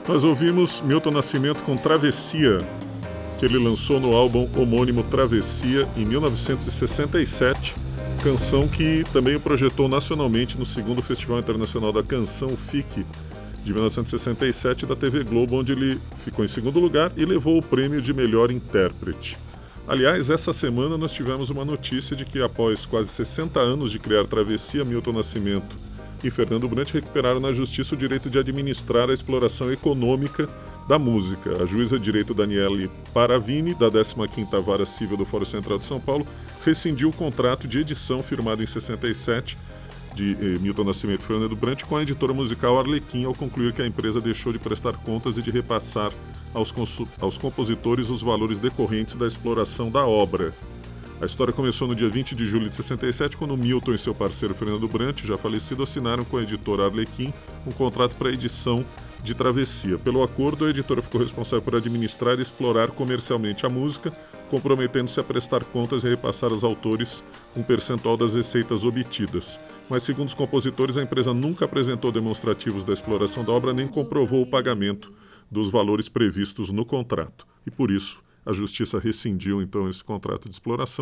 Nós ouvimos Milton Nascimento com Travessia, que ele lançou no álbum homônimo Travessia em 1967, canção que também o projetou nacionalmente no segundo Festival Internacional da Canção, FIC, de 1967 da TV Globo, onde ele ficou em segundo lugar e levou o prêmio de melhor intérprete. Aliás, essa semana nós tivemos uma notícia de que após quase 60 anos de criar Travessia, Milton Nascimento e Fernando Brant recuperaram na Justiça o direito de administrar a exploração econômica da música. A juíza de direito Daniele Paravini, da 15ª Vara Civil do Fórum Central de São Paulo, rescindiu o contrato de edição firmado em 67 de Milton Nascimento e Fernando Brant com a editora musical Arlequim, ao concluir que a empresa deixou de prestar contas e de repassar aos compositores os valores decorrentes da exploração da obra. A história começou no dia 20 de julho de 67, quando Milton e seu parceiro Fernando Brant, já falecido, assinaram com a editora Arlequim um contrato para a edição de Travessia. Pelo acordo, a editora ficou responsável por administrar e explorar comercialmente a música, comprometendo-se a prestar contas e repassar aos autores um percentual das receitas obtidas. Mas, segundo os compositores, a empresa nunca apresentou demonstrativos da exploração da obra nem comprovou o pagamento dos valores previstos no contrato. E, por isso, a Justiça rescindiu, então, esse contrato de exploração.